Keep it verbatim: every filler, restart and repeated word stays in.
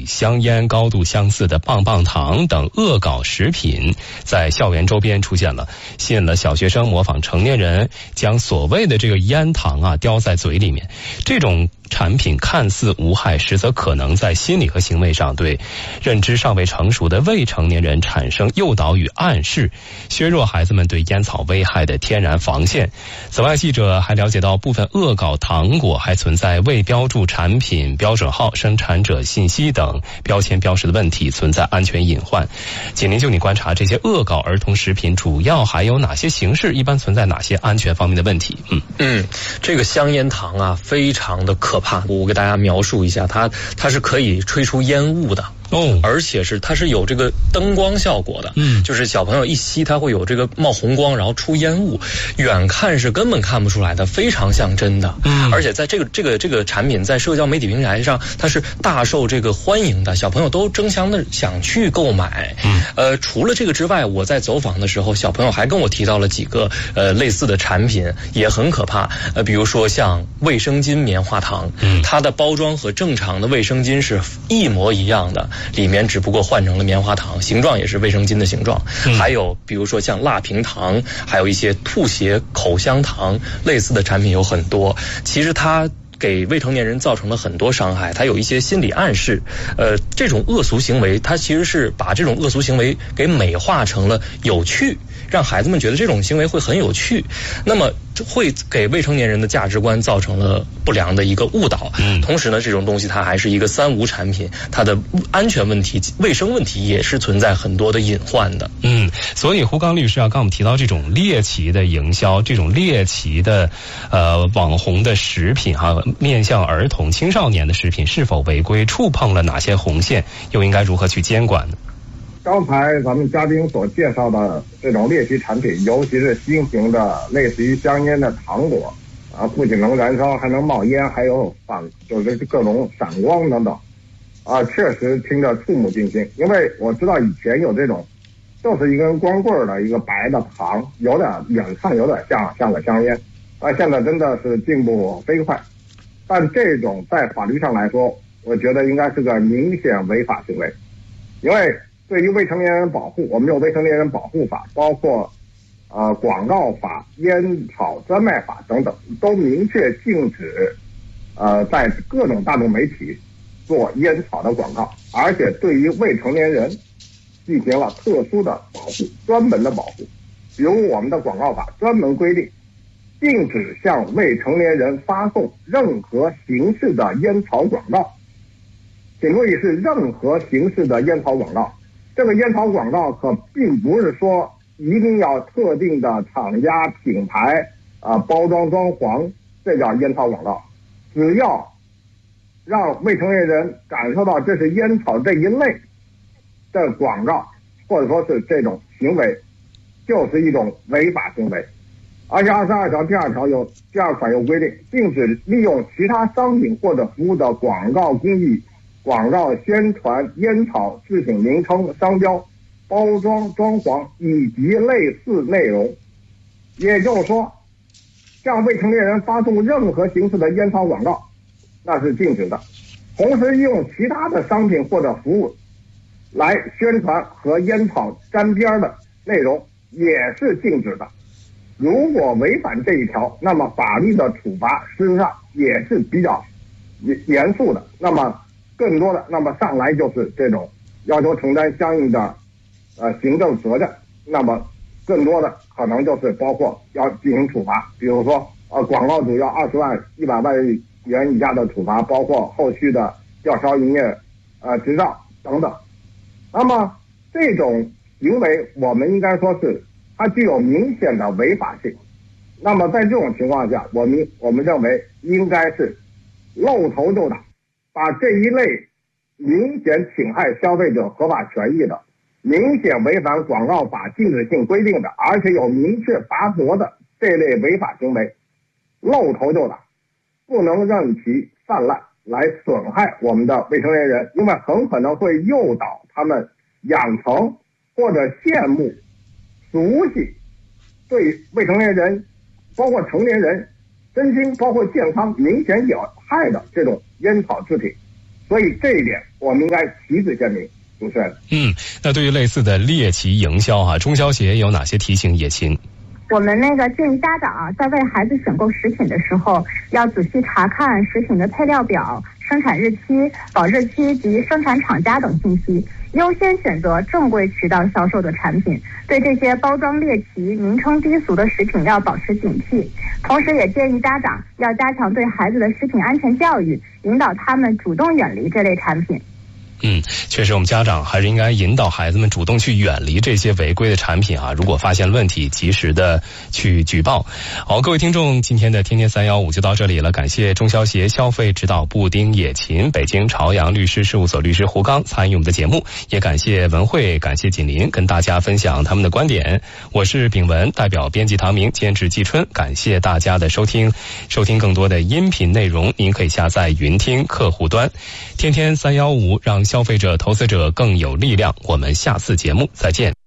与香烟高度相似的棒棒糖等恶搞食品在校园周边出现了，吸引了小学生模仿成年人将所谓的这个烟糖啊叼在嘴里面。这种产品看似无害，实则可能在心理和行为上对认知尚未成熟的未成年人产生诱导与暗示，削弱孩子们对烟草危害的天然防线。此外，记者还了解到，部分恶搞糖果还存在未标注产品标准号、生产者信息等标签标识的问题，存在安全隐患。紧邻就你观察，这些恶搞儿童食品主要还有哪些形式？一般存在哪些安全方面的问题？嗯嗯，这个香烟糖啊，非常的可怕。我给大家描述一下，它它是可以吹出烟雾的。哦，而且是它是有这个灯光效果的，嗯，就是小朋友一吸，它会有这个冒红光，然后出烟雾，远看是根本看不出来的，非常像真的。嗯，而且在这个这个这个产品在社交媒体平台上，它是大受这个欢迎的，小朋友都争相的想去购买。嗯，呃，除了这个之外，我在走访的时候，小朋友还跟我提到了几个呃类似的产品，也很可怕。呃，比如说像卫生巾棉花糖，嗯，它的包装和正常的卫生巾是一模一样的。里面只不过换成了棉花糖，形状也是卫生巾的形状。嗯、还有比如说像蜡瓶糖，还有一些吐血口香糖，类似的产品有很多。其实它给未成年人造成了很多伤害，它有一些心理暗示。呃，这种恶俗行为，它其实是把这种恶俗行为给美化成了有趣，让孩子们觉得这种行为会很有趣，那么会给未成年人的价值观造成了不良的一个误导。嗯，同时呢，这种东西它还是一个三无产品，它的安全问题、卫生问题也是存在很多的隐患的。 嗯，所以胡刚律师啊，刚我们提到这种猎奇的营销，这种猎奇的呃网红的食品哈、啊，面向儿童、青少年的食品是否违规，触碰了哪些红线，又应该如何去监管呢？ 刚才咱们嘉宾所介绍的这种猎奇产品，尤其是新型的类似于香烟的糖果啊，不仅能燃烧，还能冒烟，还有反就是各种闪光等等啊，确实听着触目惊心。因为我知道以前有这种就是一根光棍的一个白的糖，有点远看有点像像个香烟啊，现在真的是进步飞快。但这种在法律上来说，我觉得应该是个明显违法行为。因为对于未成年人保护，我们有未成年人保护法，包括呃广告法、烟草专卖法等等，都明确禁止呃在各种大众媒体做烟草的广告，而且对于未成年人进行了特殊的保护，专门的保护。比如我们的广告法专门规定，禁止向未成年人发送任何形式的烟草广告。请注意，是任何形式的烟草广告。这个烟草广告可并不是说一定要特定的厂家、品牌啊、呃、包装装潢，这叫烟草广告。只要让未成年人感受到这是烟草这一类的广告，或者说是这种行为，就是一种违法行为。而且二十二条第二条有第二款有规定，禁止利用其他商品或者服务的广告工艺、广告宣传烟草制品名称、商标、包装装潢以及类似内容。也就是说，向未成年人发送任何形式的烟草广告，那是禁止的。同时利用其他的商品或者服务来宣传和烟草沾边的内容，也是禁止的。如果违反这一条，那么法律的处罚事实上也是比较严肃的。那么更多的，那么上来就是这种要求承担相应的呃行政责任。那么更多的可能就是包括要进行处罚，比如说呃广告主要二十万、一百万元以下的处罚，包括后续的吊销营业呃执照等等。那么这种行为，我们应该说是它具有明显的违法性。那么在这种情况下，我们我们认为应该是露头就打，把这一类明显侵害消费者合法权益的、明显违反广告法禁止性规定的，而且有明确罚则的这类违法行为，露头就打，不能任其泛滥来损害我们的未成年人，因为很可能会诱导他们养成或者羡慕、熟悉对未成年人包括成年人身心包括健康明显有害的这种烟草制品， 所以这一点我们应该旗帜鲜明。主持人， 嗯，那对于类似的猎奇营销哈、啊，中消协有哪些提醒野亲？ 我们那个建议家长啊，在为孩子选购食品的时候，要仔细查看食品的配料表、生产日期、保质期及生产厂家等信息，优先选择正规渠道销售的产品。对这些包装猎奇、名称低俗的食品要保持警惕。同时，也建议家长要加强对孩子的食品安全教育，引导他们主动远离这类产品。 嗯，确实，我们家长还是应该引导孩子们主动去远离这些违规的产品啊！如果发现问题，及时的去举报。好，各位听众，今天的天天三幺五就到这里了，感谢中消协消费指导部丁野琴、北京朝阳律师事务所律师胡刚参与我们的节目，也感谢文慧，感谢锦林跟大家分享他们的观点。我是炳文，代表编辑唐明，监制季春，感谢大家的收听。收听更多的音频内容，您可以下载云听客户端。天天三幺五，让消费者、投资者更有力量。我们下次节目再见。